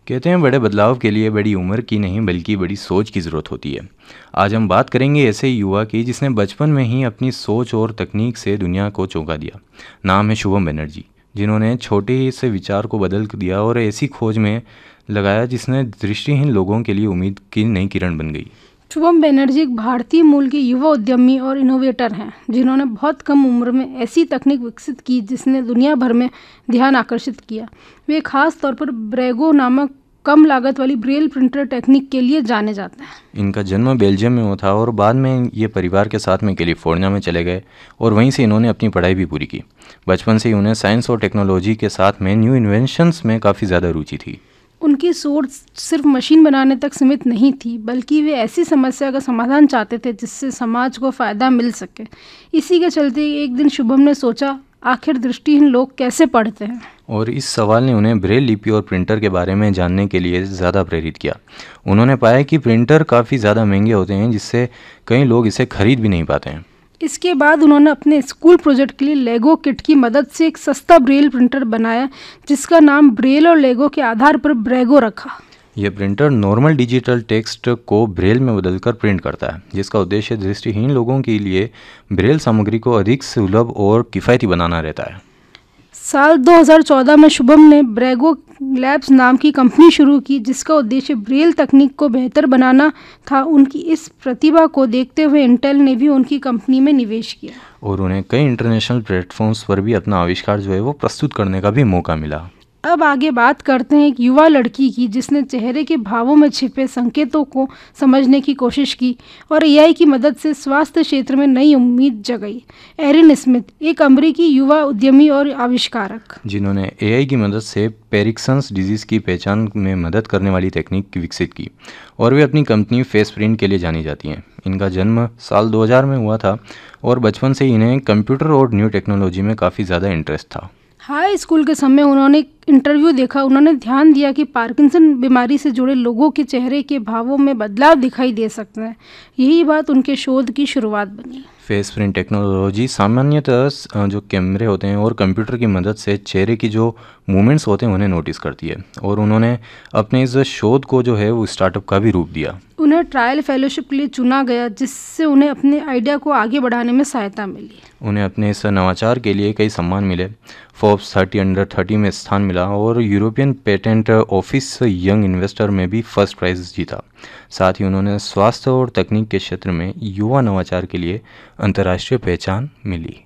कहते हैं बड़े बदलाव के लिए बड़ी उम्र की नहीं बल्कि बड़ी सोच की ज़रूरत होती है। आज हम बात करेंगे ऐसे युवा की जिसने बचपन में ही अपनी सोच और तकनीक से दुनिया को चौंका दिया। नाम है शुभम बनर्जी, जिन्होंने छोटे से विचार को बदल दिया और ऐसी खोज में लगाया जिसने दृष्टिहीन लोगों के लिए उम्मीद की नई किरण बन गई। शुभम बनर्जी एक भारतीय मूल के युवा उद्यमी और इनोवेटर हैं, जिन्होंने बहुत कम उम्र में ऐसी तकनीक विकसित की जिसने दुनिया भर में ध्यान आकर्षित किया। वे खास तौर पर ब्रेगो नामक कम लागत वाली ब्रेल प्रिंटर टेक्निक के लिए जाने जाते हैं। इनका जन्म बेल्जियम में हुआ था और बाद में ये परिवार के साथ में कैलिफोर्निया में चले गए और वहीं से इन्होंने अपनी पढ़ाई भी पूरी की। बचपन से ही उन्हें साइंस और टेक्नोलॉजी के साथ में न्यू इन्वेंशंस में काफ़ी ज़्यादा रुचि थी। उनकी सोच सिर्फ मशीन बनाने तक सीमित नहीं थी, बल्कि वे ऐसी समस्या का समाधान चाहते थे जिससे समाज को फ़ायदा मिल सके। इसी के चलते एक दिन शुभम ने सोचा, आखिर दृष्टिहीन लोग कैसे पढ़ते हैं। और इस सवाल ने उन्हें ब्रेल लिपि और प्रिंटर के बारे में जानने के लिए ज़्यादा प्रेरित किया। उन्होंने पाया कि प्रिंटर काफ़ी ज़्यादा महंगे होते हैं, जिससे कई लोग इसे खरीद भी नहीं पाते हैं। इसके बाद उन्होंने अपने स्कूल प्रोजेक्ट के लिए लेगो किट की मदद से एक सस्ता ब्रेल प्रिंटर बनाया, जिसका नाम ब्रेल और लेगो के आधार पर ब्रेगो रखा। यह प्रिंटर नॉर्मल डिजिटल टेक्स्ट को ब्रेल में बदलकर प्रिंट करता है, जिसका उद्देश्य दृष्टिहीन लोगों के लिए ब्रेल सामग्री को अधिक सुलभ और किफ़ायती बनाना रहता है। साल 2014 में शुभम ने ब्रेगो लैब्स नाम की कंपनी शुरू की, जिसका उद्देश्य ब्रेल तकनीक को बेहतर बनाना था। उनकी इस प्रतिभा को देखते हुए इंटेल ने भी उनकी कंपनी में निवेश किया और उन्हें कई इंटरनेशनल प्लेटफॉर्म्स पर भी अपना आविष्कार जो है वो प्रस्तुत करने का भी मौका मिला। अब आगे बात करते हैं एक युवा लड़की की, जिसने चेहरे के भावों में छिपे संकेतों को समझने की कोशिश की और एआई की मदद से स्वास्थ्य क्षेत्र में नई उम्मीद जगाई। एरिन स्मिथ, एक अमेरिकी युवा उद्यमी और आविष्कारक, जिन्होंने एआई की मदद से पेरिक्सन्स डिजीज़ की पहचान में मदद करने वाली तकनीक विकसित की और वे अपनी कंपनी फेस प्रिंट के लिए जानी जाती हैं। इनका जन्म साल 2000 में हुआ था और बचपन से ही इन्हें कंप्यूटर और न्यू टेक्नोलॉजी में काफ़ी ज़्यादा इंटरेस्ट था। हाई स्कूल के समय उन्होंने एक इंटरव्यू देखा। उन्होंने ध्यान दिया कि पार्किंसन बीमारी से जुड़े लोगों के चेहरे के भावों में बदलाव दिखाई दे सकते हैं। यही बात उनके शोध की शुरुआत बनी। फेस प्रिंट टेक्नोलॉजी सामान्यतः जो कैमरे होते हैं और कंप्यूटर की मदद से चेहरे की जो मूवमेंट्स होते हैं उन्हें नोटिस करती है और उन्होंने अपने इस शोध को जो है वो स्टार्टअप का भी रूप दिया। उन्हें ट्रायल फेलोशिप के लिए चुना गया, जिससे उन्हें अपने आइडिया को आगे बढ़ाने में सहायता मिली। उन्हें अपने इस नवाचार के लिए कई सम्मान मिले। फोर्ब्स 30 अंडर 30 में स्थान मिला और European patent office young investor में भी फर्स्ट प्राइज जीता। साथ ही उन्होंने स्वास्थ्य और तकनीक के क्षेत्र में युवा नवाचार के लिए अंतर्राष्ट्रीय पहचान मिली।